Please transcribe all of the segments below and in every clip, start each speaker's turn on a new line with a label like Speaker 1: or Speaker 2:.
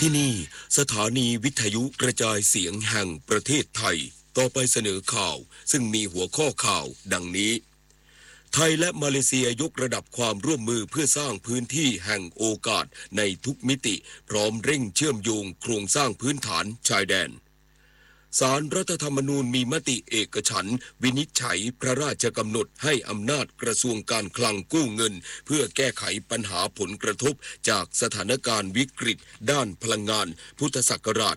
Speaker 1: ที่นี่สถานีวิทยุกระจายเสียงแห่งประเทศไทยต่อไปเสนอข่าวซึ่งมีหัวข้อข่าวดังนี้ไทยและมาเลเซียยกระดับความร่วมมือเพื่อสร้างพื้นที่แห่งโอกาสในทุกมิติพร้อมเร่งเชื่อมโยงโครงสร้างพื้นฐานชายแดนศาลรัฐธรรมนูญมีมติเอกฉันท์วินิจฉัยพระราชกำหนดให้อำนาจกระทรวงการคลังกู้เงินเพื่อแก้ไขปัญหาผลกระทบจากสถานการณ์วิกฤตด้านพลังงานพุทธศักราช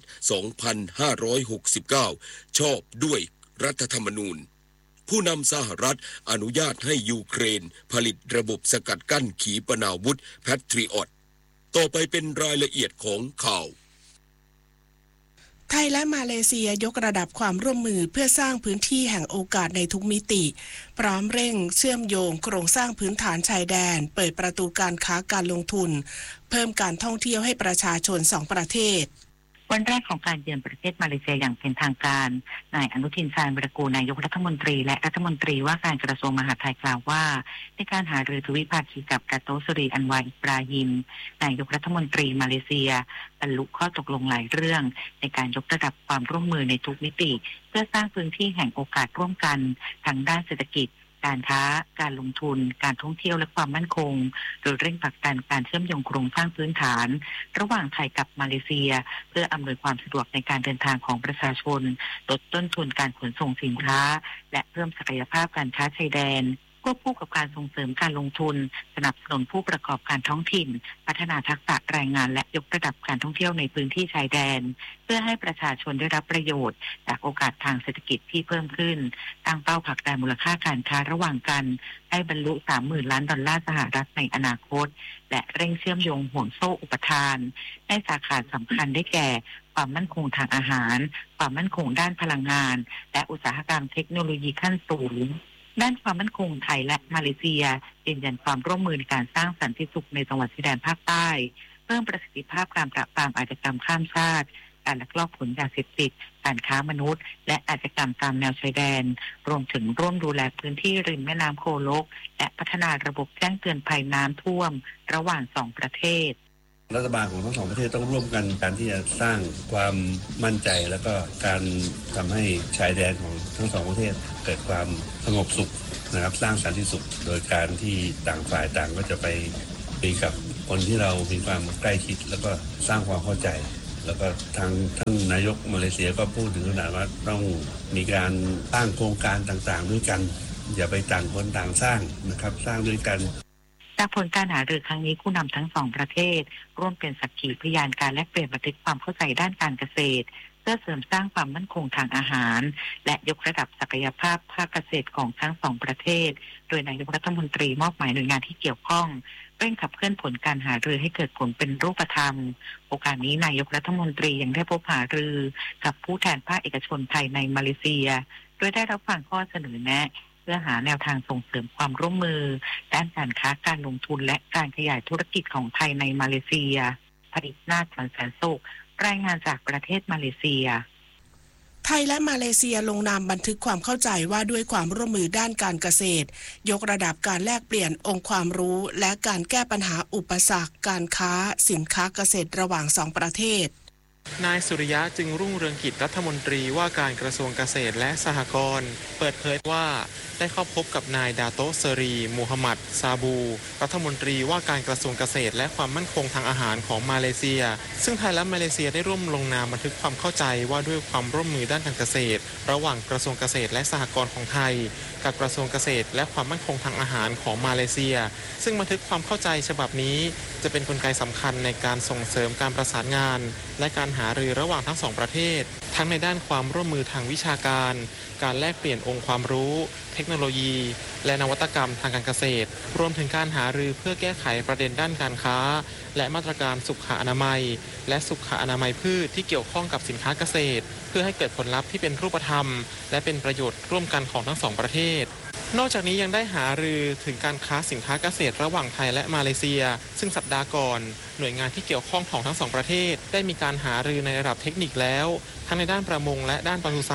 Speaker 1: 2569 ชอบด้วยรัฐธรรมนูญผู้นำสหรัฐอนุญาตให้ยูเครนผลิตระบบสกัดกั้นขีปนาวุธแพทริออตต่อไปเป็นรายละเอียดของข่าว
Speaker 2: ไทยและมาเลเซียยกระดับความร่วมมือเพื่อสร้างพื้นที่แห่งโอกาสในทุกมิติพร้อมเร่งเชื่อมโยงโครงสร้างพื้นฐานชายแดนเปิดประตูการค้าการลงทุนเพิ่มการท่องเที่ยวให้ประชาชน2ประเทศ
Speaker 3: วันแรกของการเยือนประเทศมาเลเซียอย่างเป็นทางการนายอนุทินชาญวิรากูลนายกรัฐมนตรีและรัฐมนตรีว่าการกระทรวงมหาดไทยกล่าวว่าในการหารือทวิภาคีกับดาโตสรีอันวาอิบราฮิมนายกรัฐมนตรีมาเลเซียบรรลุข้อตกลงหลายเรื่องในการยกระดับความร่วมมือในทุกมิติเพื่อสร้างพื้นที่แห่งโอกาสร่วมกันทั้งด้านเศรษฐกิจการค้าการลงทุนการท่องเที่ยวและความมั่นคงโดยเร่งผลักดันการเชื่อมโยงโครงสร้างพื้นฐานระหว่างไทยกับมาเลเซียเพื่ออำนวยความสะดวกในการเดินทางของประชาชนลดต้นทุนการขนส่งสินค้าและเพิ่มศักยภาพการค้าชายแดนควบคู่กับการส่งเสริมการลงทุนสนับสนุนผู้ประกอบการท้องถิ่นพัฒนาทักษะแรงงานและยกระดับการท่องเที่ยวในพื้นที่ชายแดนเพื่อให้ประชาชนได้รับประโยชน์จากโอกาสทางเศรษฐกิจที่เพิ่มขึ้นตั้งเป้าผลักดันมูลค่าการค้าระหว่างกันให้บรรลุ 30,000 ล้านดอลลาร์สหรัฐในอนาคตและเร่งเชื่อมโยงห่วงโซ่อุปทานในสาขาสำคัญได้แก่ความมั่นคงทางอาหารความมั่นคงด้านพลังงานและอุตสาหกรรมเทคโนโลยีขั้นสูงด้านความมั่นคงไทยและมาเลเซียยืนยันความร่วมมือในการสร้างสันติสุขในจังหวัดชายแดนภาคใต้เพิ่มประสิทธิภาพการปราบปรามอาชญากรรมข้ามชาติการลักลอบขนยาเสพติดการค้ามนุษย์และอาชญากรรมตามแนวชายแดนรวมถึงร่วมดูแลพื้นที่ริมแม่น้ำโขลกและพัฒนาระบบแจ้งเตือนภัยน้ำท่วมระหว่าง2ประเทศ
Speaker 4: รัฐบาลของทั้งสองประเทศต้องร่วมกันการที่จะสร้างความมั่นใจแล้วก็การทำให้ชายแดนของทั้งสองประเทศเกิดความสงบสุขนะครับสร้างสันติสุขโดยการที่ต่างฝ่ายต่างก็จะไปคุยกับคนที่เรามีความใกล้ชิดแล้วก็สร้างความเข้าใจแล้วก็ท่านนายกมาเลเซียก็พูดถึงขนาดว่าต้องมีการสร้างโครงการต่างๆด้วยกันอย่าไปต่างคนต่างสร้างนะครับสร้างด้วยกัน
Speaker 3: จากผลการหารือครั้งนี้ผู้นำทั้งสองประเทศร่วมเป็นสักขีพยานการแลกเปลี่ยนบันทึกความเข้าใจด้านการเกษตรเพื่อเสริมสร้างความมั่นคงทางอาหารและยกระดับศักยภาพภาคเกษตรของทั้งสองประเทศโดยนายกรัฐมนตรีมอบหมายหน่วยงานที่เกี่ยวข้องเร่งขับเคลื่อนผลการหารือให้เกิดผลเป็นรูปธรรมโอกาสนี้นายกรัฐมนตรียังได้พบหารือกับผู้แทนภาคเอกชนไทยในมาเลเซียโดยได้รับฟังข้อเสนอแนะเพื่อหาแนวทางส่งเสริมความร่วมมือด้านการค้าการลงทุนและการขยายธุรกิจของไทยในมาเลเซียผลิตนาถ แสนสุขรายงานจากประเทศมาเลเซีย
Speaker 2: ไทยและมาเลเซียลงนามบันทึกความเข้าใจว่าด้วยความร่วมมือด้านการเกษตรยกระดับการแลกเปลี่ยนองค์ความรู้และการแก้ปัญหาอุปสรรคการค้าสินค้าเกษตรระหว่าง2ประเทศ
Speaker 5: นายสุริยะจึงรุ่งเรืองกิจรัฐมนตรีว่าการกระทรวงเกษตรและสหกรณ์เปิดเผยว่าได้เข้าพบกับนายดาโตเซรีมูฮัมหมัดซาบูรัฐมนตรีว่าการกระทรวงเกษตรและความมั่นคงทางอาหารของมาเลเซียซึ่งไทยและมาเลเซียได้ร่วมลงนามบันทึกความเข้าใจว่าด้วยความร่วมมือด้านการเกษตรระหว่างกระทรวงเกษตรและสหกรณ์ของไทยกับกระทรวงเกษตรและความมั่นคงทางอาหารของมาเลเซียซึ่งบันทึกความเข้าใจฉบับนี้จะเป็นกลไกสำคัญในการส่งเสริมการประสานงานและการหารือระหว่างทั้งสองประเทศทั้งในด้านความร่วมมือทางวิชาการการแลกเปลี่ยนองค์ความรู้เทคโนโลยีและนวัตกรรมทางการเกษตรรวมถึงการหารือเพื่อแก้ไขประเด็นด้านการค้าและมาตรการสุขอนามัยและสุขอนามัยพืชที่เกี่ยวข้องกับสินค้าเกษตรเพื่อให้เกิดผลลัพธ์ที่เป็นรูปธรรมและเป็นประโยชน์ร่วมกันของทั้งสองประเทศนอกจากนี้ยังได้หารือถึงการค้าสินค้าเกษตรระหว่างไทยและมาเลเซียซึ่งสัปดาห์ก่อนหน่วยงานที่เกี่ยวข้องของทั้งสองประเทศได้มีการหารือในระดับเทคนิคแล้วทั้งในด้านประมงและด้านปศุสัตว์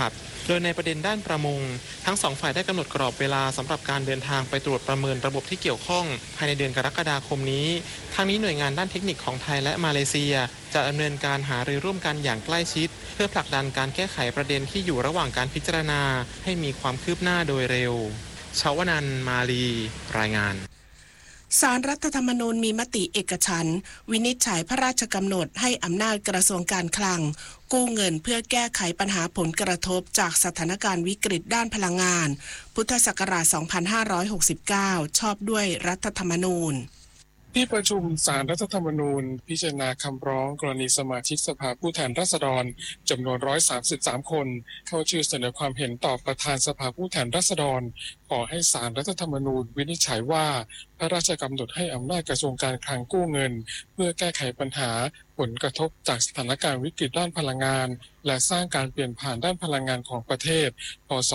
Speaker 5: โดยในประเด็นด้านประมงทั้งสองฝ่ายได้กำหนดกรอบเวลาสำหรับการเดินทางไปตรวจประเมินระบบที่เกี่ยวข้องภายในเดือนกรกฎาคมนี้ทั้งนี้หน่วยงานด้านเทคนิคของไทยและมาเลเซียจะดำเนินการหารือร่วมกันอย่างใกล้ชิดเพื่อผลักดันการแก้ไขประเด็นที่อยู่ระหว่างการพิจารณาให้มีความคืบหน้าโดยเร็วชวนันท์ มาลีรายงาน
Speaker 2: ศาลรัฐธรรมนูญมีมติเอกฉันท์วินิจฉัยพระราชกำหนดให้อำนาจกระทรวงการคลังกู้เงินเพื่อแก้ไขปัญหาผลกระทบจากสถานการณ์วิกฤตด้านพลังงานพุทธศักราช 2569 ชอบด้วยรัฐธรรมนูญ
Speaker 6: ที่ประชุมศาลรัฐธรรมนูญพิจารณาคำร้องกรณีสมาชิกสภาผู้แทนราษฎรจำนวน133คนเข้าชื่อเสนอความเห็นต่อประธานสภาผู้แทนราษฎรขอให้ศาลรัฐธรรมนูญวินิจฉัยว่าพระราชกำหนดให้อำนาจกระทรวงการคลังกู้เงินเพื่อแก้ไขปัญหาผลกระทบจากสถานการณ์วิกฤตด้านพลังงานและสร้างการเปลี่ยนผ่านด้านพลังงานของประเทศพ.ศ.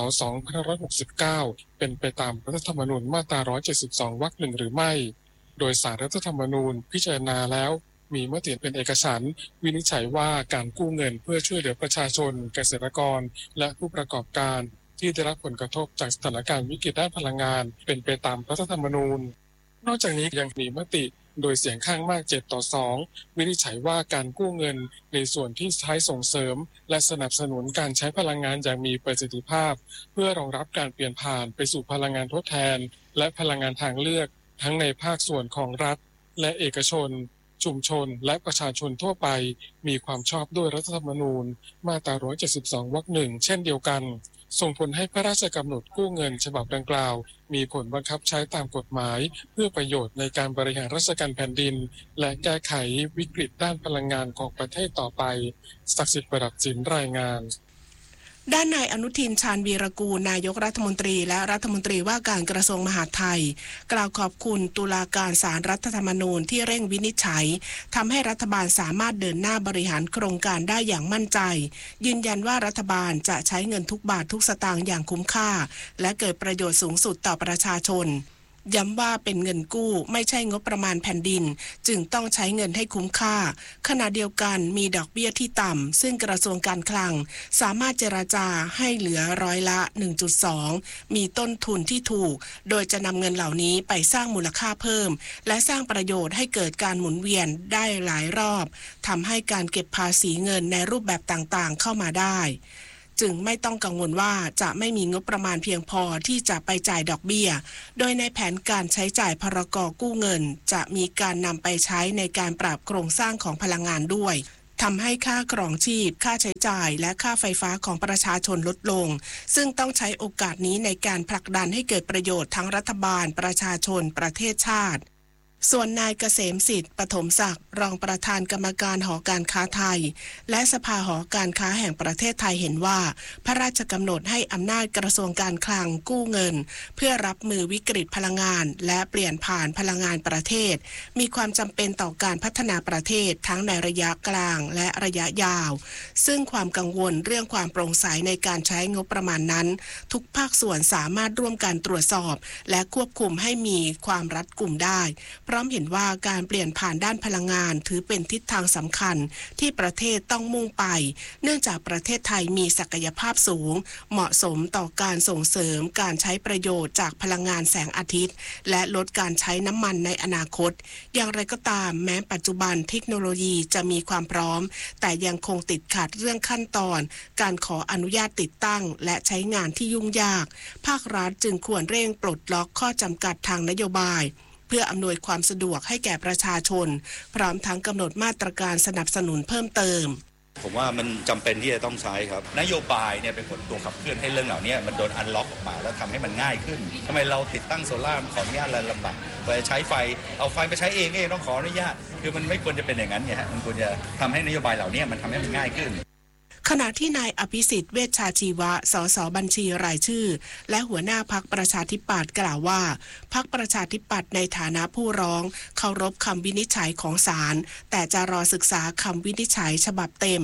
Speaker 6: 2569เป็นไปตามรัฐธรรมนูญมาตรา172 วรรค 1หรือไม่โดยศาลรัฐธรรมนูญพิจารณาแล้วมีมติเป็นเอกฉันท์วินิจฉัยว่าการกู้เงินเพื่อช่วยเหลือประชาชนเกษตรกรและผู้ประกอบการที่ได้รับผลกระทบจากสถานการณ์วิกฤตด้านพลังงานเป็นไปตามรัฐธรรมนูญนอกจากนี้ยังมีมติโดยเสียงข้างมาก7-2วินิจฉัยว่าการกู้เงินในส่วนที่ใช้ส่งเสริมและสนับสนุนการใช้พลังงานอย่างมีประสิทธิภาพเพื่อรองรับการเปลี่ยนผ่านไปสู่พลังงานทดแทนและพลังงานทางเลือกทั้งในภาคส่วนของรัฐและเอกชนชุมชนและประชาชนทั่วไปมีความชอบด้วยรัฐธรรมนูญมาตรา172 วรรค 1เช่นเดียวกันส่งผลให้พระราชกำหนดกู้เงินฉบับดังกล่าวมีผลบังคับใช้ตามกฎหมายเพื่อประโยชน์ในการบริหารราชการแผ่นดินและแก้ไขวิกฤตด้านพลังงานของประเทศต่อไปศักดิ์สิทธิ์ประดับสินรายงาน
Speaker 2: ด้านนายอนุทินชาญวีรกูลนายกรัฐมนตรีและรัฐมนตรีว่าการกระทรวงมหาดไทยกล่าวขอบคุณตุลาการศาลรัฐธรรมนูญที่เร่งวินิจฉัยทำให้รัฐบาลสามารถเดินหน้าบริหารโครงการได้อย่างมั่นใจยืนยันว่ารัฐบาลจะใช้เงินทุกบาททุกสตางค์อย่างคุ้มค่าและเกิดประโยชน์สูงสุดต่อประชาชนย้ำว่าเป็นเงินกู้ไม่ใช่งบประมาณแผ่นดินจึงต้องใช้เงินให้คุ้มค่าขณะเดียวกันมีดอกเบี้ยที่ต่ำซึ่งกระทรวงการคลังสามารถเจรจาให้เหลือร้อยละ 1.2 มีต้นทุนที่ถูกโดยจะนำเงินเหล่านี้ไปสร้างมูลค่าเพิ่มและสร้างประโยชน์ให้เกิดการหมุนเวียนได้หลายรอบทำให้การเก็บภาษีเงินในรูปแบบต่างๆเข้ามาได้จึงไม่ต้องกังวลว่าจะไม่มีงบประมาณเพียงพอที่จะไปจ่ายดอกเบี้ยโดยในแผนการใช้จ่ายพรก.กู้เงินจะมีการนำไปใช้ในการปรับโครงสร้างของพลังงานด้วยทำให้ค่าครองชีพค่าใช้จ่ายและค่าไฟฟ้าของประชาชนลดลงซึ่งต้องใช้โอกาสนี้ในการผลักดันให้เกิดประโยชน์ทั้งรัฐบาลประชาชนประเทศชาติส่วนนายเกษมสิทธิ์ปฐมศักดิ์รองประธานกรรมการหอการค้าไทยและสภาหอการค้าแห่งประเทศไทยเห็นว่าพระราชกำหนดให้อำนาจกระทรวงการคลังกู้เงินเพื่อรับมือวิกฤตพลังงานและเปลี่ยนผ่านพลังงานประเทศมีความจำเป็นต่อการพัฒนาประเทศทั้งในระยะกลางและระยะยาวซึ่งความกังวลเรื่องความโปร่งใสในการใช้งบประมาณนั้นทุกภาคส่วนสามารถร่วมกันตรวจสอบและควบคุมให้มีความรัดกุมได้พร้อมเห็นว่าการเปลี่ยนผ่านด้านพลังงานถือเป็นทิศทางสำคัญที่ประเทศต้องมุ่งไปเนื่องจากประเทศไทยมีศักยภาพสูงเหมาะสมต่อการส่งเสริมการใช้ประโยชน์จากพลังงานแสงอาทิตย์และลดการใช้น้ำมันในอนาคตอย่างไรก็ตามแม้ปัจจุบันเทคโนโลยีจะมีความพร้อมแต่ยังคงติดขัดเรื่องขั้นตอนการขออนุญาตติดตั้งและใช้งานที่ยุ่งยากภาครัฐจึงควรเร่งปลดล็อกข้อจำกัดทางนโยบายเพื่ออำนวยความสะดวกให้แก่ประชาชนพร้อมทั้งกำหนดมาตรการสนับสนุนเพิ่มเติม
Speaker 7: ผมว่ามันจำเป็นที่จะต้องใช้ครับนโยบายเนี่ยเป็นตัวขับเคลื่อนให้เรื่องเหล่านี้มันโดนอันล็อกออกมาแล้วทำให้มันง่ายขึ้นทำไมเราติดตั้งโซล่าขออนุญาตอะไรลำบากไปใช้ไฟเอาไฟไปใช้เองเนี่ยต้องขออนุญาตคือมันไม่ควรจะเป็นอย่างนั้นไงฮะมันควรจะทำให้นโยบายเหล่านี้มันทำให้มันง่ายขึ้น
Speaker 2: ขณะที่นายอภิสิทธิ์เวชชาชีวะสสบัญชีรายชื่อและหัวหน้าพรรคประชาธิปัตย์กล่าวว่าพรรคประชาธิปัตย์ในฐานะผู้ร้องเคารพคำวินิจฉัยของศาลแต่จะรอศึกษาคำวินิจฉัยฉบับเต็ม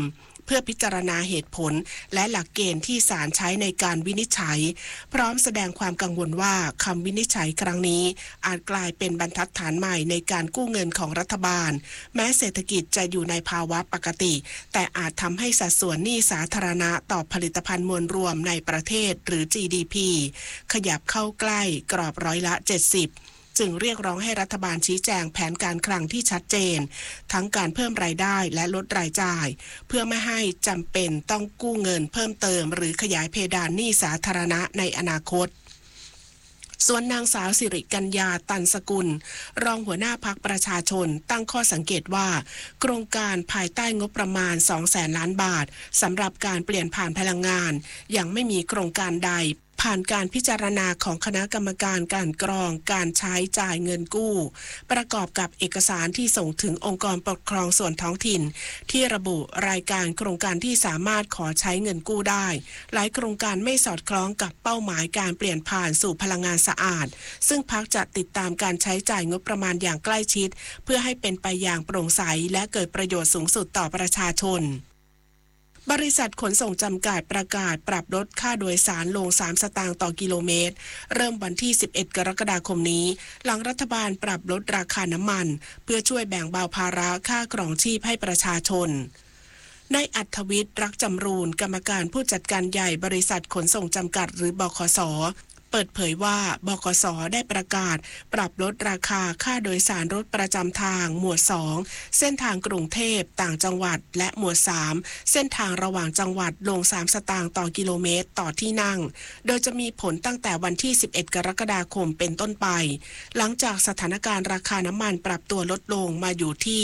Speaker 2: พื่อพิจารณาเหตุผลและหลักเกณฑ์ที่ศาลใช้ในการวินิจฉัยพร้อมแสดงความกังวลว่าคำวินิจฉัยครั้งนี้อาจกลายเป็นบรรทัดฐานใหม่ในการกู้เงินของรัฐบาลแม้เศรษฐกิจจะอยู่ในภาวะปกติแต่อาจทำให้สัดส่วนหนี้สาธารณะต่อผลิตภัณฑ์มวลรวมในประเทศหรือ GDP ขยับเข้าใกล้กรอบร้อยละ 70จึงเรียกร้องให้รัฐบาลชี้แจงแผนการคลังที่ชัดเจนทั้งการเพิ่มรายได้และลดรายจ่ายเพื่อไม่ให้จำเป็นต้องกู้เงินเพิ่มเติมหรือขยายเพดานหนี้สาธารณะในอนาคตส่วนนางสาวสิริกัญญาตันสกุลรองหัวหน้าพรรคประชาชนตั้งข้อสังเกตว่าโครงการภายใต้งบประมาณ 200,000 ล้านบาทสำหรับการเปลี่ยนผ่านพลังงานยังไม่มีโครงการใดผ่านการพิจารณาของคณะกรรมการการกรองการใช้จ่ายเงินกู้ประกอบกับเอกสารที่ส่งถึงองค์กรปกครองส่วนท้องถิ่นที่ระบุรายการโครงการที่สามารถขอใช้เงินกู้ได้หลายโครงการไม่สอดคล้องกับเป้าหมายการเปลี่ยนผ่านสู่พลังงานสะอาดซึ่งพรรคจะติดตามการใช้จ่ายงบประมาณอย่างใกล้ชิดเพื่อให้เป็นไปอย่างโปร่งใสและเกิดประโยชน์สูงสุดต่อประชาชนบริษัทขนส่งจำกัดประกาศปรับลดค่าโดยสารลง3 สตางค์ต่อกิโลเมตรเริ่มวันที่11 กรกฎาคมนี้หลังรัฐบาลปรับลดราคาน้ำมันเพื่อช่วยแบ่งเบาภาระค่าครองชีพให้ประชาชนนายอัธวิทย์รักจำรูนกรรมการผู้จัดการใหญ่บริษัทขนส่งจำกัดหรือบขส.เปิดเผยว่าบขส.ได้ประกาศปรับลดราคาค่าโดยสารรถประจำทางหมวด 2 เส้นทางกรุงเทพต่างจังหวัดและหมวด 3 เส้นทางระหว่างจังหวัดลง3 สตางค์ต่อกิโลเมตรต่อที่นั่งโดยจะมีผลตั้งแต่วันที่11 กรกฎาคมเป็นต้นไปหลังจากสถานการณ์ราคาน้ำมันปรับตัวลดลงมาอยู่ที่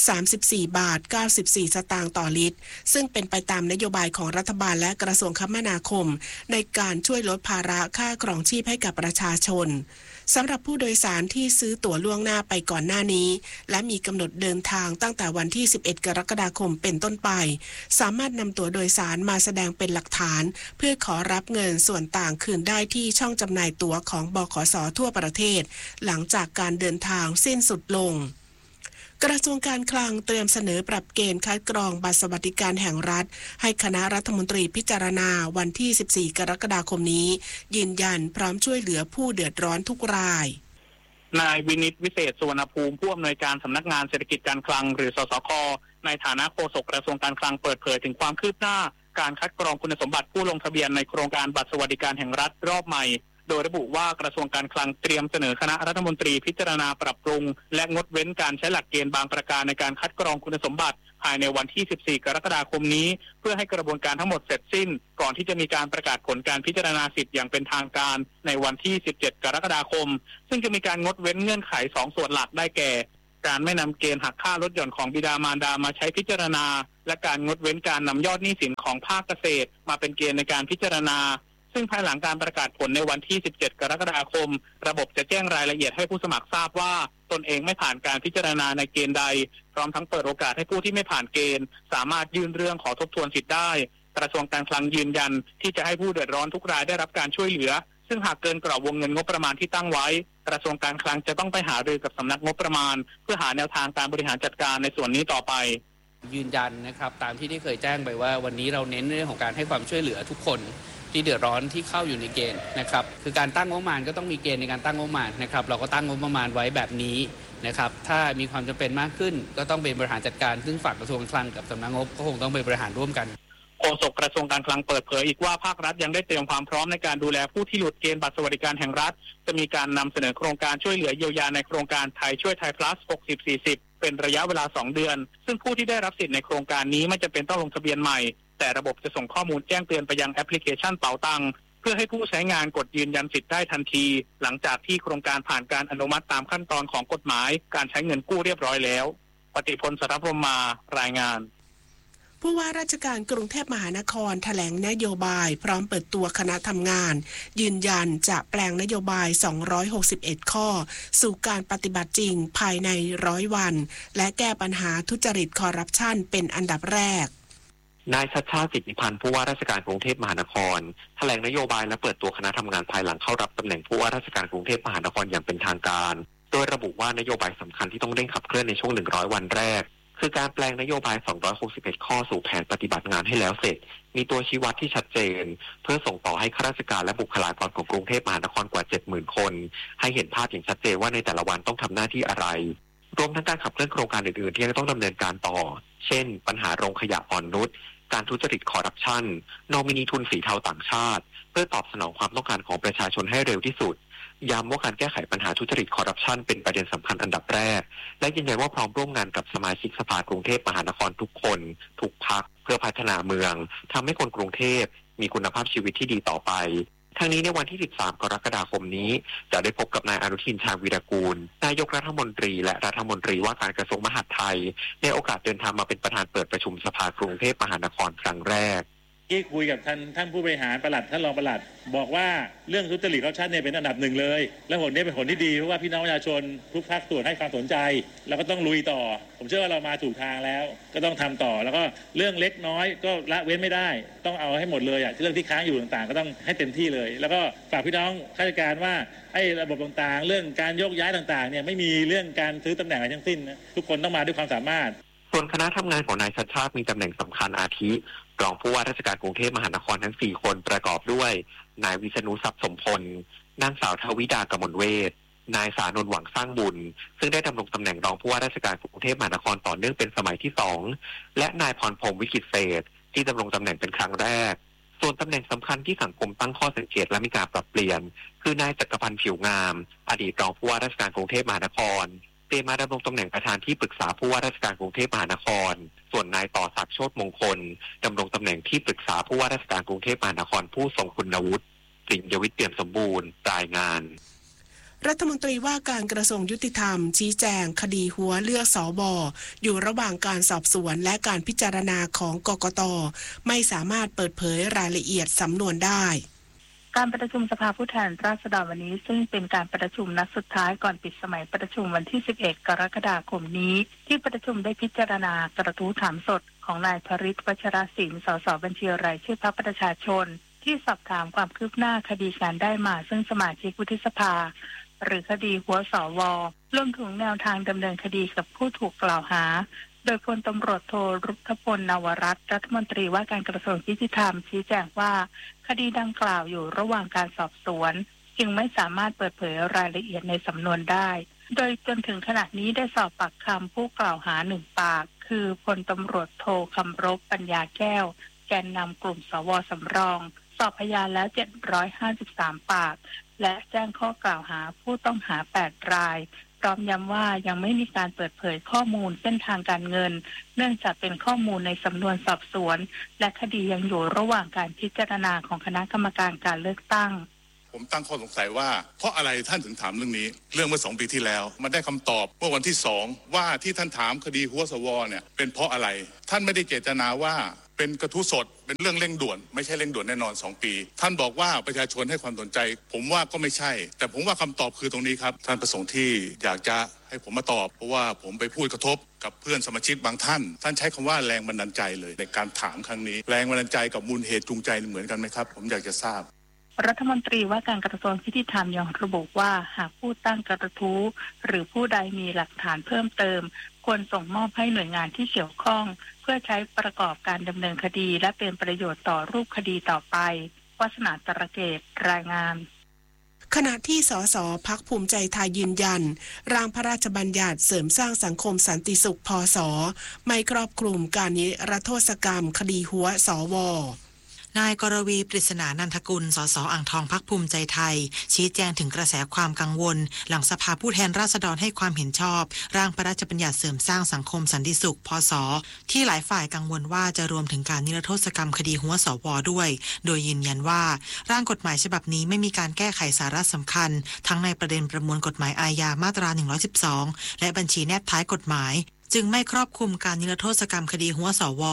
Speaker 2: 34 บาท 94 สตางค์ต่อลิตรซึ่งเป็นไปตามนโยบายของรัฐบาลและกระทรวงคมนาคมในการช่วยลดภาระค่าครองชีพให้กับประชาชนสำหรับผู้โดยสารที่ซื้อตั๋วล่วงหน้าไปก่อนหน้านี้และมีกำหนดเดินทางตั้งแต่วันที่11 กรกฎาคมเป็นต้นไปสามารถนำตั๋วโดยสารมาแสดงเป็นหลักฐานเพื่อขอรับเงินส่วนต่างคืนได้ที่ช่องจำหน่ายตั๋วของบขส.ทั่วประเทศหลังจากการเดินทางสิ้นสุดลงกระทรวงการคลังเตรียมเสนอปรับเกณฑ์คัดกรองบัตรสวัสดิการแห่งรัฐให้คณะรัฐมนตรีพิจารณาวันที่ 14 กรกฎาคมนี้ยืนยันพร้อมช่วยเหลือผู้เดือดร้อนทุกราย
Speaker 8: นายวินิตวิเศษสุวรรณภูมิผู้อำนวยการสำนักงานเศรษฐกิจการคลังหรือสสค.ในฐานะโฆษกกระทรวงการคลังเปิดเผยถึงความคืบหน้าการคัดกรองคุณสมบัติผู้ลงทะเบียนในโครงการบัตรสวัสดิการแห่งรัฐรอบใหม่โดยระบุว่ากระทรวงการคลังเตรียมเสนอคณะรัฐมนตรีพิจารณาปรับปรุงและงดเว้นการใช้หลักเกณฑ์บางประการในการคัดกรองคุณสมบัติภายในวันที่ 14 กรกฎาคมนี้เพื่อให้กระบวนการทั้งหมดเสร็จสิ้นก่อนที่จะมีการประกาศผลการพิจารณาสิทธิ์อย่างเป็นทางการในวันที่ 17 กรกฎาคมซึ่งจะมีการงดเว้นเงื่อนไข2 ส่วนหลักได้แก่การไม่นำเกณฑ์หักค่าลดหย่อนของบิดามารดามาใช้พิจารณาและการงดเว้นการนำยอดหนี้สินของภาคเกษตรมาเป็นเกณฑ์ในการพิจารณาซึ่งภายหลังการประกาศผลในวันที่ 17 กรกฎาคมระบบจะแจ้งรายละเอียดให้ผู้สมัครทราบว่าตนเองไม่ผ่านการพิจารณาในเกณฑ์ใดพร้อมทั้งเปิดโอกาสให้ผู้ที่ไม่ผ่านเกณฑ์สามารถยื่นเรื่องขอทบทวนสิทธิ์ได้กระทรวงการคลังยืนยันที่จะให้ผู้เดือดร้อนทุกรายได้รับการช่วยเหลือซึ่งหากเกินกรอบวงเงินงบประมาณที่ตั้งไว้กระทรวงการคลังจะต้องไปหารือกับสำนักงบประมาณเพื่อหาแนวทางการบริหารจัดการในส่วนนี้ต่อไป
Speaker 9: ยืนยันนะครับตามที่ได้เคยแจ้งไปว่าวันนี้เราเน้นเรื่องของการให้ความช่วยเหลือทุกคนที่เดือดร้อนที่เข้าอยู่ในเกณฑ์นะครับคือการตั้งงบประมาณก็ต้องมีเกณฑ์ในการตั้งงบประมาณนะครับเราก็ตั้งงบประมาณไว้แบบนี้นะครับถ้ามีความจำเป็นมากขึ้นก็ต้องเป็นบริหารจัดการซึ่งฝ่ายกระทรวงการคลังกับสำนักงบก็คงต้องไปบริหารร่วมกัน
Speaker 8: โฆษกกระทรวงการคลังเปิดเผยอีกว่าภาครัฐยังได้เตรียมความพร้อมในการดูแลผู้ที่หลุดเกณฑ์บัตรสวัสดิการแห่งรัฐจะมีการนำเสนอโครงการช่วยเหลือเยียวยาในโครงการไทยช่วยไทย plus 60-40 เป็นระยะเวลา2 เดือนซึ่งผู้ที่ได้รับสิทธิ์ในโครงการนี้ไม่จำเป็นต้องลงทะเบียนใหม่แต่ระบบจะส่งข้อมูลแจ้งเตือนไปยังแอปพลิเคชันเป๋าตังค์เพื่อให้ผู้ใช้งานกดยืนยันสิทธิ์ได้ทันทีหลังจากที่โครงการผ่านการอนุมัติตามขั้นตอนของกฎหมายการใช้เงินกู้เรียบร้อยแล้วปฏิพล สรพรหมารายงาน
Speaker 2: ผู้ว่าราชการกรุงเทพมหานครแถลงนโยบายพร้อมเปิดตัวคณะทำงานยืนยันจะแปลงนโยบาย261ข้อสู่การปฏิบัติจริงภายใน100 วันและแก้ปัญหาทุจริตคอร์รัปชันเป็นอันดับแรก
Speaker 10: นายชัชชาติ สิทธิพันธ์ผู้ว่าราชการกรุงเทพมหานครแถลงนโยบายและเปิดตัวคณะทำงานภายหลังเข้ารับตำแหน่งผู้ว่าราชการกรุงเทพมหานครอย่างเป็นทางการโดยระบุว่านโยบายสำคัญที่ต้องเร่งขับเคลื่อนในช่วง100 วันแรกคือการแปลงนโยบาย261ข้อสู่แผนปฏิบัติงานให้แล้วเสร็จมีตัวชี้วัดที่ชัดเจนเพื่อส่งต่อให้ข้าราชการและบุคลากรของกรุงเทพมหานครกว่า 70,000 คนให้เห็นภาพอย่างชัดเจนว่าในแต่ละวันต้องทำหน้าที่อะไรรวมทั้งการขับเคลื่อนโครงการอื่นๆที่ยังต้องดำเนินการต่อเช่นปัญหาโรงขยะอ่อนนุชการทุจริตคอร์รัปชันนอมินีทุนสีเทาต่างชาติเพื่อตอบสนองความต้องการของประชาชนให้เร็วที่สุดย้ำว่าการแก้ไขปัญหาทุจริตคอร์รัปชันเป็นประเด็นสำคัญอันดับแรกและยืนยันว่าพร้อมร่วมงานกับสมาชิกสภากรุงเทพมหานครทุกคนทุกพรรคเพื่อพัฒนาเมืองทำให้คนกรุงเทพมีคุณภาพชีวิตที่ดีต่อไปทั้งนี้ในวันที่13กรกฎาคมนี้จะได้พบกับนายอนุทินชาญวีรกูลนายกรัฐมนตรีและรัฐมนตรีว่าการกระทรวงมหาดไทยในโอกาสเดินทางมาเป็นประธานเปิดประชุมสภากรุงเทพมหานครครั้งแรก
Speaker 11: ที่คุยกับท่านผู้บริหารปลัดท่านรองปลัดบอกว่าเรื่องทุจริตคอร์รัปชันเนี่ยเป็นอันดับหนึ่งเลยและผลนี้เป็นผลที่ดีเพราะว่าพี่น้องประชาชนทุกภาคส่วนให้ความสนใจแล้วก็ต้องลุยต่อผมเชื่อว่าเรามาถูกทางแล้วก็ต้องทำต่อแล้วก็เรื่องเล็กน้อยก็ละเว้นไม่ได้ต้องเอาให้หมดเลยเรื่องที่ค้างอยู่ต่างๆก็ต้องให้เต็มที่เลยแล้วก็ฝากพี่น้องข้าราชการว่าให้ระบบต่างๆเรื่องการโยกย้ายต่างๆเนี่ยไม่มีเรื่องการซื้อตำแหน่งอะไรทั้งสิ้นนะทุกคนต้องมาด้วยความสามารถ
Speaker 10: ส่วนคณะทำงานของนายชัชชาติมีตำแหน่งสำคัญอาทิรองผู้ว่าราชการกรุงเทพมหานครทั้ง4คนประกอบด้วยนายวิษณุทรัพย์สมพลนางสาวทวิดากมลเวชนายสานนท์หวังสร้างบุญซึ่งได้ดำรงตำแหน่งรองผู้ว่าราชการกรุงเทพมหานครต่อเนื่องเป็นสมัยที่2และนายพรพรหมวิกิตเศรษฐ์ที่ดำรงตำแหน่งเป็นครั้งแรกส่วนตำแหน่งสำคัญที่สังคมตั้งข้อสังเกตและมีการปรับเปลี่ยนคือนายจักรพันธ์ผิวงามอดีตรองผู้ว่าราชการกรุงเทพมหานครเปลี่ยนมาดำรงตำแหน่งประธานที่ปรึกษาผู้ว่าราชการกรุงเทพมหานครส่วนนายต่อศักดิ์โชติมงคลดำรงตำแหน่งที่ปรึกษาผู้ว่าราชการกรุงเทพมหานครผู้ทรงคุณวุฒิสิงห์ยวิทย์เปี่ยมสมบูรณ์รายงาน
Speaker 2: รัฐมนตรีว่าการกระทรวงยุติธรรมชี้แจงคดีหัวเลือกสบอยู่ระหว่างการสอบสวนและการพิจารณาของกกต.ไม่สามารถเปิดเผยรายละเอียดสำนวนได้
Speaker 3: การประชุมสภาผู้แทนราษฎรวันนี้ซึ่งเป็นการประชุมนัดสุดท้ายก่อนปิดสมัยประชุมวันที่11กรกฎาคมนี้ที่ประชุมได้พิจารณากระทู้ถามสดของนายพฤทธิ์ วัชรศิลป์สสบัญชีรายชื่อพรรคประชาชนที่สอบถามความคืบหน้าคดีการได้มาซึ่งสมาชิกวุฒิสภาหรือคดีหัวสว.รวมถึงแนวทางดำเนินคดีกับผู้ถูกกล่าวหาโดยพลตำรวจโทรุทธพล นวรัตน์รัฐมนตรีว่าการกระทรวงยุติธรรมชี้แจงว่าคดีดังกล่าวอยู่ระหว่างการสอบสวนจึงไม่สามารถเปิดเผยรายละเอียดในสำนวนได้โดยจนถึงขณะนี้ได้สอบปากคำผู้กล่าวหา1 ปากคือพลตำรวจโทคำรบปัญญาแก้วแกนนำกลุ่มสว.สำรองสอบพยานแล้ว753 ปากและแจ้งข้อกล่าวหาผู้ต้องหา8 รายพร้อมย้ำว่ายังไม่มีการเปิดเผยข้อมูลเส้นทางการเงินเนื่องจากเป็นข้อมูลในสำนวนสอบสวนและคดียังอยู่ระหว่างการพิจารณาของคณะกรรมการการเลือกตั้ง
Speaker 12: ผมตั้งข้อสงสัยว่าเพราะอะไรท่านถึงถามเรื่องนี้เรื่องเมื่อ2 ปีที่แล้วมันได้คำตอบเมื่อวันที่2ว่าที่ท่านถามคดีหัวสวเนี่ยเป็นเพราะอะไรท่านไม่ได้เจตนาว่าเป็นกระทู้สดเป็นเรื่องเร่งด่วนไม่ใช่เร่งด่วนแน่นอน2 ปีท่านบอกว่าประชาชนให้ความสนใจผมว่าก็ไม่ใช่แต่ผมว่าคำตอบคือตรงนี้ครับท่านประสงค์ที่อยากจะให้ผมมาตอบเพราะว่าผมไปพูดกระทบกับเพื่อนสมาชิกบางท่านใช้คำว่าแรงบันดาลใจเลยในการถามครั้งนี้แรงบันดาลใจกับมูลเหตุจูงใจเหมือนกันไหมครับผมอยากจะทราบ
Speaker 3: รัฐมนตรีว่าการกระทรวงยุติธรรมยังระบุว่าหากผู้ตั้งกระทู้หรือผู้ใดมีหลักฐานเพิ่มเติมควรส่งมอบให้หน่วยงานที่เกี่ยวข้องเพื่อใช้ประกอบการดำเนินคดีและเป็นประโยชน์ต่อรูปคดีต่อไปวาสนาตระเกตรายงาน
Speaker 2: ขณะที่สสพรรคภูมิใจไทยยืนยันร่างพระราชบัญญัติเสริมสร้างสังคมสันติสุขพศไม่ครอบคลุมการนิรโทษกรรมคดีหัวสว.
Speaker 13: นายกรวีปริศนานันทกุลสสอ่างทองพรรคภูมิใจไทยชี้แจงถึงกระแสความกังวลหลังสภาผู้แทนราษฎรให้ความเห็นชอบร่างพระราชบัญญัติเสริมสร้างสังคมสันติสุขพศที่หลายฝ่ายกังวลว่าจะรวมถึงการนิรโทษกรรมคดีหัวสว.ด้วยโดยยืนยันว่าร่างกฎหมายฉบับนี้ไม่มีการแก้ไขสาระสำคัญทั้งในประเด็นประมวลกฎหมายอาญามาตรา112และบัญชีแนบท้ายกฎหมายจึงไม่ครอบคลุมการนิรโทษกรรมคดีหัวสว.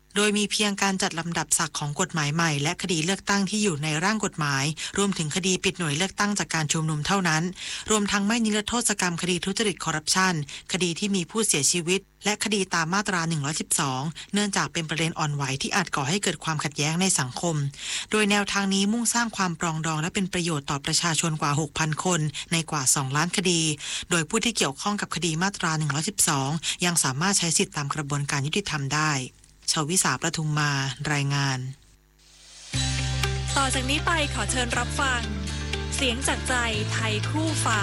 Speaker 13: โดยมีเพียงการจัดลำดับศักดิ์ของกฎหมายใหม่และคดีเลือกตั้งที่อยู่ในร่างกฎหมายรวมถึงคดีปิดหน่วยเลือกตั้งจากการชุมนุมเท่านั้นรวมทั้งไม่นิรโทษกรรมคดีทุจริตคอร์รัปชันคดีที่มีผู้เสียชีวิตและคดีตามมาตรา112เนื่องจากเป็นประเด็นอ่อนไหวที่อาจก่อให้เกิดความขัดแย้งในสังคมโดยแนวทางนี้มุ่งสร้างความปรองดองและเป็นประโยชน์ต่อประชาชนกว่า 6,000 คนในกว่า2ล้านคดีโดยผู้ที่เกี่ยวข้องกับคดีมาตรา112ยังสามารถใช้สิทธิตามกระบวนการยุติธรรมได้ชวิสาประทุมมารายงาน
Speaker 14: ต่อจากนี้ไปขอเชิญรับฟังเสียงจากใจไทยคู่ฟ้า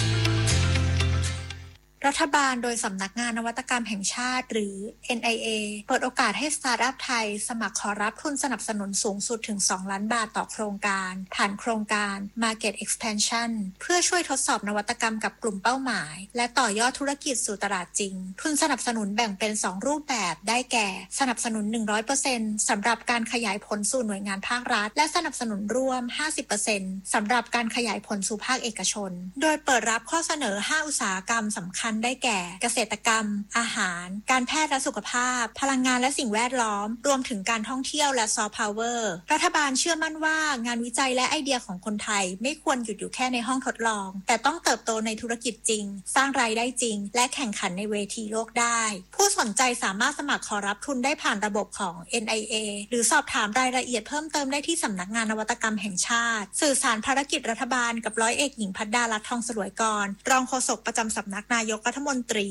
Speaker 15: รัฐบาลโดยสำนักงานนวัตกรรมแห่งชาติหรือ NIA เปิดโอกาสให้สตาร์ทอัพไทยสมัครขอรับทุนสนับสนุนสูงสุดถึง2ล้านบาทต่อโครงการผ่านโครงการ Market Expansion เพื่อช่วยทดสอบนวัตกรรมกับกลุ่มเป้าหมายและต่อยอดธุรกิจสู่ตลาดจริงทุนสนับสนุนแบ่งเป็น2รูปแบบได้แก่สนับสนุน 100% สำหรับการขยายผลสู่หน่วยงานภาครัฐและสนับสนุนร่วม 50% สำหรับการขยายผลสู่ภาคเอกชนโดยเปิดรับข้อเสนอ5อุตสาหกรรมสำคัญได้แก่เกษตรกรรมอาหารการแพทย์และสุขภาพพลังงานและสิ่งแวดล้อมรวมถึงการท่องเที่ยวและซอฟต์พาวเวอร์รัฐบาลเชื่อมั่นว่างานวิจัยและไอเดียของคนไทยไม่ควรหยุดอยู่แค่ในห้องทดลองแต่ต้องเติบโตในธุรกิจจริงสร้างรายได้จริงและแข่งขันในเวทีโลกได้ผู้สนใจสามารถสมัครขอรับทุนได้ผ่านระบบของ NIA หรือสอบถามรายละเอียดเพิ่มเติมได้ที่สำนักงานนวัตกรรมแห่งชาติสื่อสารภารกิจรัฐบาลกับร้อยเอกหญิงภัดดาลัตน์ทองสลวยกรรองโฆษกประจำสำนักนายกรัฐมนตรี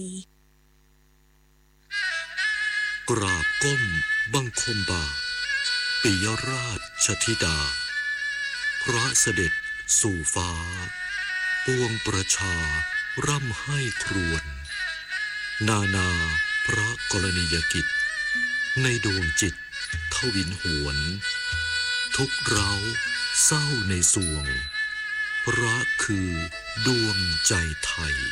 Speaker 16: กราบก้มบังคมบาปิยราชธิดาพระเสด็จสู่ฟ้าปวงประชาร่ำให้ครวญนานาพระกรณียกิจในดวงจิตทวินหวนทุกเราเศร้าในสวงพระคือดวงใจไทย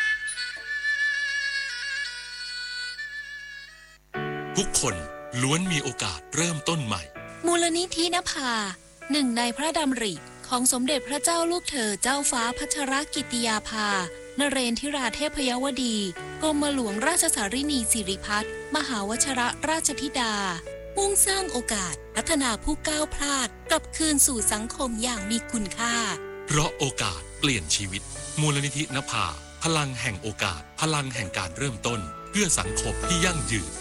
Speaker 17: ทุกคนล้วนมีโอกาสเริ่มต้นใหม่
Speaker 14: มูลนิธินภาหนึ่งในพระดำริของสมเด็จพระเจ้าลูกเธอเจ้าฟ้าพัชรกิติยาภานเรนทิราเทพยวดีกรมหลวงราชสารินีสิริพัฒน์มหาวชิรราชธิดามุ่งสร้างโอกาสพัฒนาผู้ก้าวพลาดกลับคืนสู่สังคมอย่างมีคุณค่า
Speaker 17: เพราะโอกาสเปลี่ยนชีวิตมูลนิธินภาพลังแห่งโอกาสพลังแห่งการเริ่มต้นเพื่อสังคมที่ยั่งยืน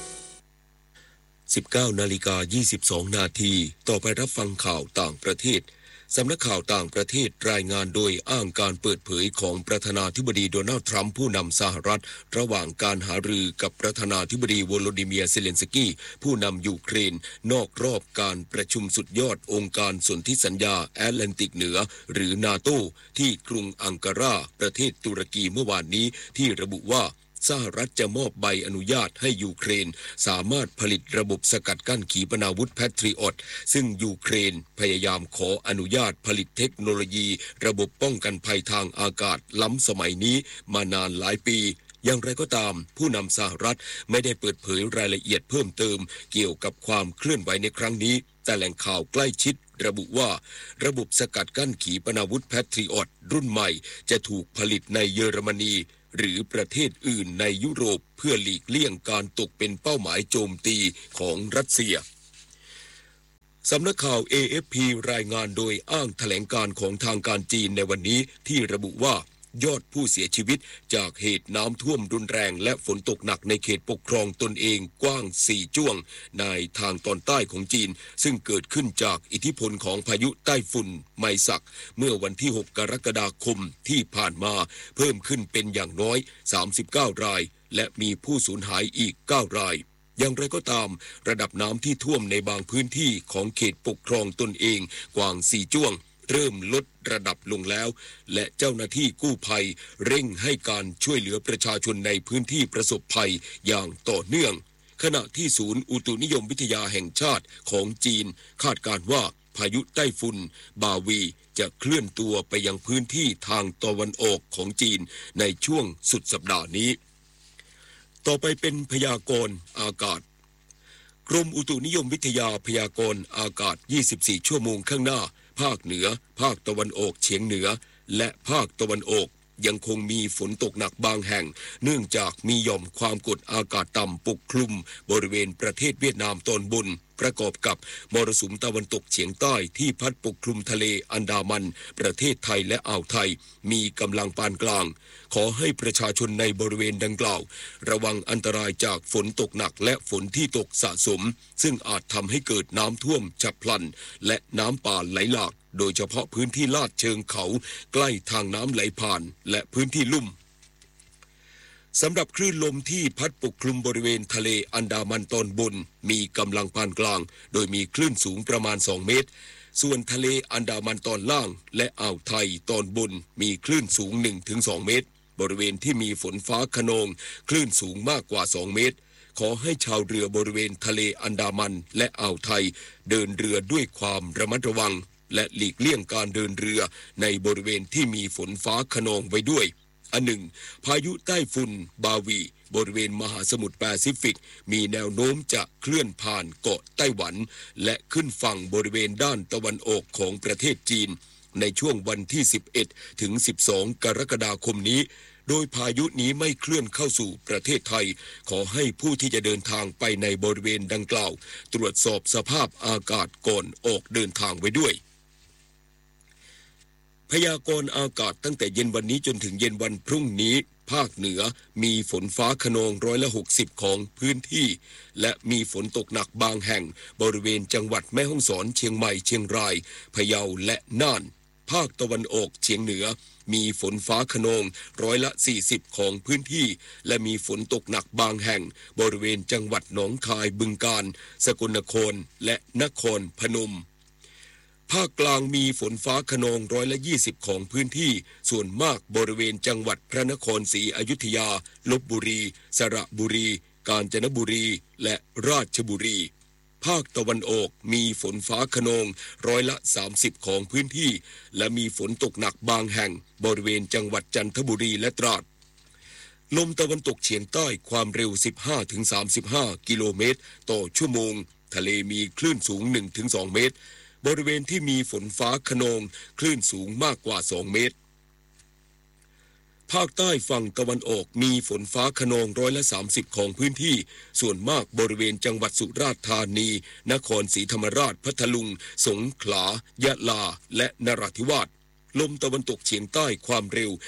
Speaker 1: 19:22 นาทีต่อไปรับฟังข่าวต่างประเทศสำนักข่าวต่างประเทศรายงานโดยอ้างการเปิดเผยของประธานาธิบดีโดนัลด์ทรัมป์ผู้นำสหรัฐระหว่างการหารือกับประธานาธิบดีโวโลดิเมียร์เซเลนสกี้ผู้นำยูเครนนอกรอบการประชุมสุดยอดองค์การสนธิสัญญาแอตแลนติกเหนือหรือนาโตที่กรุงอังการาประเทศตุรกีเมื่อวานนี้ที่ระบุว่าสหรัฐจะมอบใบอนุญาตให้ยูเครนสามารถผลิตระบบสกัดกั้นขีปนาวุธแพทริอตซึ่งยูเครนพยายามขออนุญาตผลิตเทคโนโลยีระบบป้องกันภัยทางอากาศล้ำสมัยนี้มานานหลายปีอย่างไรก็ตามผู้นำสหรัฐไม่ได้เปิดเผยรายละเอียดเพิ่มเติมเกี่ยวกับความเคลื่อนไหวในครั้งนี้แต่แหล่งข่าวใกล้ชิดระบุว่าระบบสกัดกั้นขีปนาวุธแพทริอตรุ่นใหม่จะถูกผลิตในเยอรมนีหรือประเทศอื่นในยุโรปเพื่อหลีกเลี่ยงการตกเป็นเป้าหมายโจมตีของรัสเซียสำนักข่าว AFP รายงานโดยอ้างแถลงการของทางการจีนในวันนี้ที่ระบุว่ายอดผู้เสียชีวิตจากเหตุน้ำท่วมรุนแรงและฝนตกหนักในเขตปกครองตนเองกว้าง4จ้วงในทางตอนใต้ของจีนซึ่งเกิดขึ้นจากอิทธิพลของพายุไต้ฝุ่นไมซักเมื่อวันที่6กรกฎาคมที่ผ่านมาเพิ่มขึ้นเป็นอย่างน้อย39รายและมีผู้สูญหายอีก9รายอย่างไรก็ตามระดับน้ำที่ท่วมในบางพื้นที่ของเขตปกครองตนเองกว้าง4จ้วงเริ่มลดระดับลงแล้วและเจ้าหน้าที่กู้ภัยเร่งให้การช่วยเหลือประชาชนในพื้นที่ประสบภัยอย่างต่อเนื่องขณะที่ศูนย์อุตุนิยมวิทยาแห่งชาติของจีนคาดการณ์ว่าพายุไต้ฝุ่นบาวีจะเคลื่อนตัวไปยังพื้นที่ทางตะวันออกของจีนในช่วงสุดสัปดาห์นี้ต่อไปเป็นพยากรณ์อากาศกรมอุตุนิยมวิทยาพยากรณ์อากาศ24ชั่วโมงข้างหน้าภาคเหนือภาคตะวันออกเฉียงเหนือและภาคตะวันออกยังคงมีฝนตกหนักบางแห่งเนื่องจากมีหย่อมความกดอากาศต่ำปกคลุมบริเวณประเทศเวียดนามตอนบนประกอบกับมรสุมตะวันตกเฉียงใต้ที่พัดปกคลุมทะเลอันดามันประเทศไทยและอ่าวไทยมีกำลังปานกลางขอให้ประชาชนในบริเวณดังกล่าวระวังอันตรายจากฝนตกหนักและฝนที่ตกสะสมซึ่งอาจทำให้เกิดน้ำท่วมฉับพลันและน้ำป่าไหลหลากโดยเฉพาะพื้นที่ลาดเชิงเขาใกล้ทางน้ำไหลผ่านและพื้นที่ลุ่มสำหรับคลื่นลมที่พัดปกคลุมบริเวณทะเลอันดามันตอนบนมีกำลังปานกลางโดยมีคลื่นสูงประมาณ2เมตรส่วนทะเลอันดามันตอนล่างและอ่าวไทยตอนบนมีคลื่นสูง 1-2 เมตรบริเวณที่มีฝนฟ้าคะนองคลื่นสูงมากกว่า2เมตรขอให้ชาวเรือบริเวณทะเลอันดามันและอ่าวไทยเดินเรือด้วยความระมัดระวังและหลีกเลี่ยงการเดินเรือในบริเวณที่มีฝนฟ้าคะนองไว้ด้วยอันหนึ่งพายุใต้ฝุ่นบาวีบริเวณมหาสมุทรแปซิฟิกมีแนวโน้มจะเคลื่อนผ่านเกาะไต้หวันและขึ้นฝั่งบริเวณด้านตะวันออกของประเทศจีนในช่วงวันที่11ถึง12กรกฎาคมนี้โดยพายุนี้ไม่เคลื่อนเข้าสู่ประเทศไทยขอให้ผู้ที่จะเดินทางไปในบริเวณดังกล่าวตรวจสอบสภาพอากาศก่อนออกเดินทางไว้ด้วยพยากรณ์อากาศตั้งแต่เย็นวันนี้จนถึงเย็นวันพรุ่งนี้ภาคเหนือมีฝนฟ้าคะนอง60%ของพื้นที่และมีฝนตกหนักบางแห่งบริเวณจังหวัดแม่ฮ่องสอนเชียงใหม่เชียงรายพะเยาและน่านภาคตะวันออกเฉียงเหนือมีฝนฟ้าคะนอง40%ของพื้นที่และมีฝนตกหนักบางแห่งบริเวณจังหวัดหนองคายบึงกาฬสกลนครและนครพนมภาคกลางมีฝนฟ้าคะนอง20%ของพื้นที่ส่วนมากบริเวณจังหวัดพระนครศรีอยุธยาลพบุรีสระบุรีกาญจนบุรีและราชบุรีภาคตะวันออกมีฝนฟ้าคะนอง30%ของพื้นที่และมีฝนตกหนักบางแห่งบริเวณจังหวัดจันทบุรีและตราดลมตะวันตกเฉียงใต้ความเร็ว 15-35 กิโลเมตรต่อชั่วโมงทะเลมีคลื่นสูง 1-2 เมตรบริเวณที่มีฝนฟ้าคะนองคลื่นสูงมากกว่า2เมตรภาคใต้ฝั่งตะวันออกมีฝนฟ้าคะนอง30%ของพื้นที่ส่วนมากบริเวณจังหวัดสุราษฎร์ธานีนครศรีธรรมราชพัทลุงสงขลายะลาและนราธิวาสลมตะวันตกเฉียงใต้ความเร็ว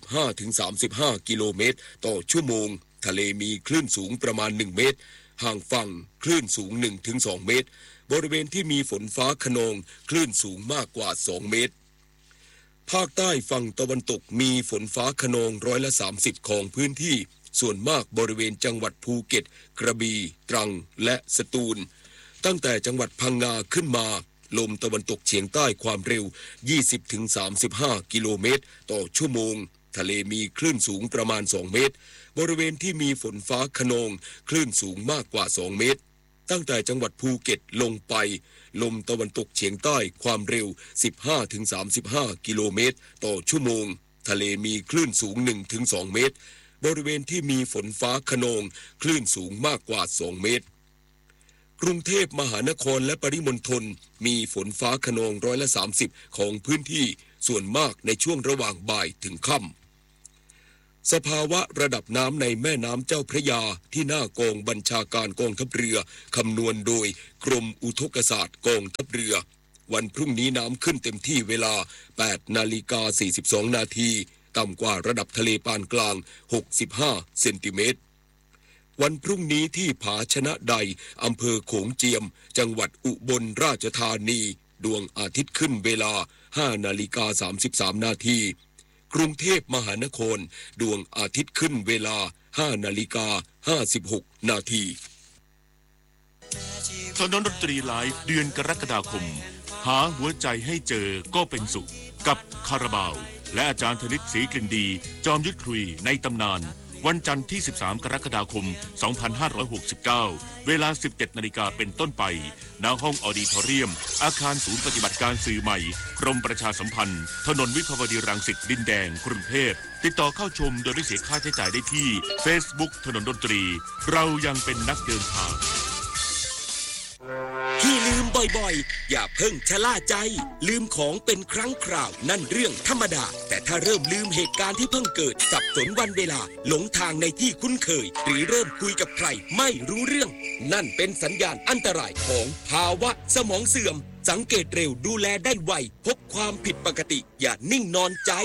Speaker 1: 15-35 กิโลเมตรต่อชั่วโมงทะเลมีคลื่นสูงประมาณ1เมตรห่างฝั่งคลื่นสูง 1-2 เมตรบริเวณที่มีฝนฟ้าคะนองคลื่นสูงมากกว่า2เมตรภาคใต้ฝั่งตะวันตกมีฝนฟ้าคะนอง30%ของพื้นที่ส่วนมากบริเวณจังหวัดภูเก็ตกระบี่ตรังและสตูลตั้งแต่จังหวัดพังงาขึ้นมาลมตะวันตกเฉียงใต้ความเร็ว 20-35 กิโลเมตรต่อชั่วโมงทะเลมีคลื่นสูงประมาณ2เมตรบริเวณที่มีฝนฟ้าคะนองคลื่นสูงมากกว่า2เมตรตั้งแต่จังหวัดภูเก็ตลงไปลมตะวันตกเฉียงใต้ความเร็ว 15-35 กิโลเมตรต่อชั่วโมงทะเลมีคลื่นสูง 1-2 เมตรบริเวณที่มีฝนฟ้าคะนองคลื่นสูงมากกว่า2เมตรกรุงเทพมหานครและปริมณฑลมีฝนฟ้าคะนอง30%ของพื้นที่ส่วนมากในช่วงระหว่างบ่ายถึงค่ำสภาวะระดับน้ำในแม่น้ำเจ้าพระยาที่หน้ากองบัญชาการกองทัพเรือคำนวณโดยกรมอุทกศาสตร์กองทัพเรือวันพรุ่งนี้น้ำขึ้นเต็มที่เวลา 8:42 นาทีต่ำกว่าระดับทะเลปานกลาง65เซนติเมตรวันพรุ่งนี้ที่ผาชนะใดอำเภอโขงเจียมจังหวัดอุบลราชธานีดวงอาทิตย์ขึ้นเวลา 5:33 นาทีกรุงเทพมหานครดวงอาทิตย์ขึ้นเวลา 5:56 นาที
Speaker 18: ถนนดนตรีไลฟ์เดือนกรกฎาคมหาหัวใจให้เจอก็เป็นสุขกับคาราบาวและอาจารย์ธนิตศรีกลิ่นดีจอมยุทธคุยในตำนานวันจันทร์ที่13กรกฎาคม2569เวลา 17 นาฬิกาเป็นต้นไปณห้องออดิทอเรียมอาคารศูนย์ปฏิบัติการสื่อใหม่กรมประชาสัมพันธ์ถนนวิภาวดีรังสิตดินแดงกรุงเทพติดต่อเข้าชมโดยไม่เสียค่าใช้จ่ายได้ที่ Facebook ถนนดนตรีเรายังเป็นนักเดินทาง
Speaker 1: ที่ลืมใบบ่อยๆอย่าเพิ่งชะล่าใจลืมของเป็นครั้งคราวนั่นเรื่องธรรมดาแต่ถ้าเริ่มลืมเหตุการณ์ที่เพิ่งเกิดสับสนวันเวลาหลงทางในที่คุ้นเคยหรือเริ่มคุยกับใครไม่รู้เรื่องนั่นเป็นสัญญาณอันตรายของภาวะสมองเสื่อมสังเกตเร็วดูแลได้ไวพบความผิดปกติอย่านิ่งนอนใจ